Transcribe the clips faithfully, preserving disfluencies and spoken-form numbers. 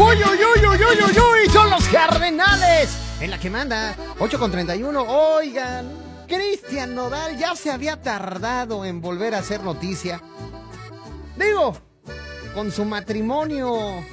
uy, uy, uy, uy, uy, uy, uy, son los Cardenales. En la que manda, ocho con treinta y uno. Oigan, Cristian Nodal ya se había tardado en volver a hacer noticia. Digo, con su matrimonio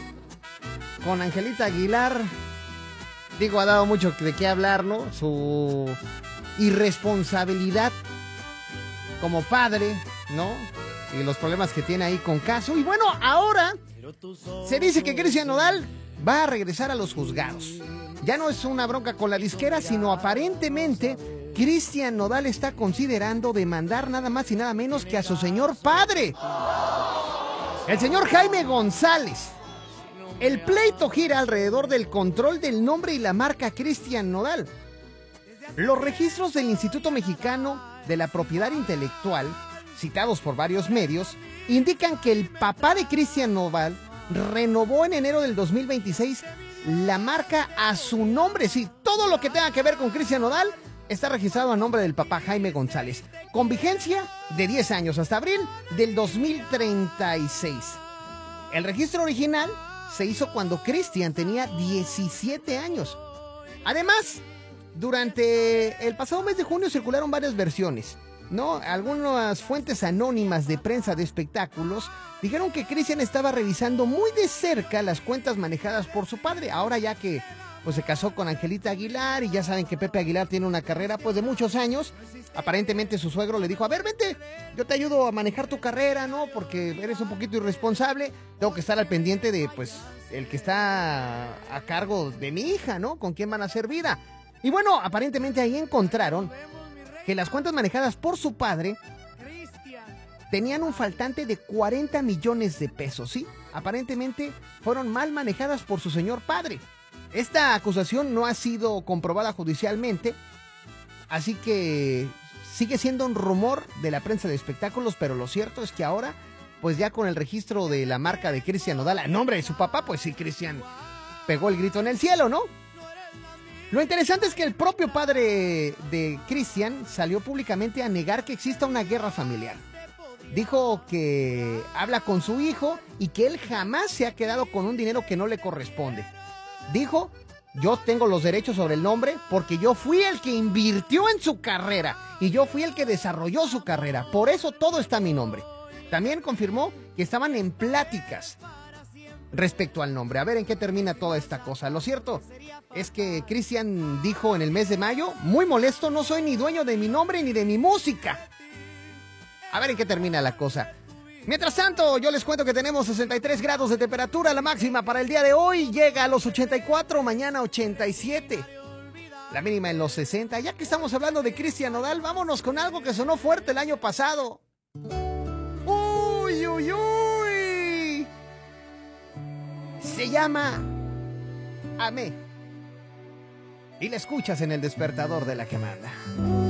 con Angelita Aguilar, digo, ha dado mucho de qué hablar, ¿no? Su irresponsabilidad como padre, ¿no? Y los problemas que tiene ahí con Caso. Y bueno, ahora se dice que Cristian Nodal va a regresar a los juzgados. Ya no es una bronca con la disquera, sino aparentemente Cristian Nodal está considerando demandar nada más y nada menos que a su señor padre, el señor Jaime González. El pleito gira alrededor del control del nombre y la marca Cristian Nodal. Los registros del Instituto Mexicano de la Propiedad Intelectual, citados por varios medios, indican que el papá de Cristian Nodal renovó en enero del dos mil veintiséis la marca a su nombre. Sí, todo lo que tenga que ver con Cristian Nodal está registrado a nombre del papá Jaime González, con vigencia de diez años hasta abril del dos mil treinta y seis. El registro original se hizo cuando Cristian tenía diecisiete años. Además, durante el pasado mes de junio circularon varias versiones, ¿no? Algunas fuentes anónimas de prensa de espectáculos dijeron que Cristian estaba revisando muy de cerca las cuentas manejadas por su padre, ahora ya que pues se casó con Angelita Aguilar y ya saben que Pepe Aguilar tiene una carrera pues de muchos años. Aparentemente su suegro le dijo, a ver, vente, yo te ayudo a manejar tu carrera, ¿no? Porque eres un poquito irresponsable, tengo que estar al pendiente de pues el que está a cargo de mi hija, ¿no? ¿Con quién van a hacer vida? Y bueno, aparentemente ahí encontraron que las cuentas manejadas por su padre tenían un faltante de cuarenta millones de pesos, ¿sí? Aparentemente fueron mal manejadas por su señor padre. Esta acusación no ha sido comprobada judicialmente, así que sigue siendo un rumor de la prensa de espectáculos, pero lo cierto es que ahora, pues ya con el registro de la marca de Cristian Nodal a nombre de su papá, pues sí, Cristian pegó el grito en el cielo, ¿no? Lo interesante es que el propio padre de Cristian salió públicamente a negar que exista una guerra familiar. Dijo que habla con su hijo y que él jamás se ha quedado con un dinero que no le corresponde. Dijo, yo tengo los derechos sobre el nombre porque yo fui el que invirtió en su carrera y yo fui el que desarrolló su carrera. Por eso todo está a mi nombre. También confirmó que estaban en pláticas respecto al nombre. A ver en qué termina toda esta cosa. Lo cierto es que Cristian dijo en el mes de mayo, muy molesto, no soy ni dueño de mi nombre ni de mi música. A ver en qué termina la cosa. Mientras tanto, yo les cuento que tenemos sesenta y tres grados de temperatura. La máxima para el día de hoy llega a los ochenta y cuatro, mañana ochenta y siete. La mínima en los sesenta. Ya que estamos hablando de Cristian Nodal, vámonos con algo que sonó fuerte el año pasado. ¡Uy, uy, uy! Se llama Amé. Y la escuchas en el despertador de la que manda.